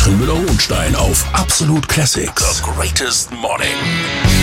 Jochen Müller-Hohenstein auf Absolut Classics. The Greatest Morning.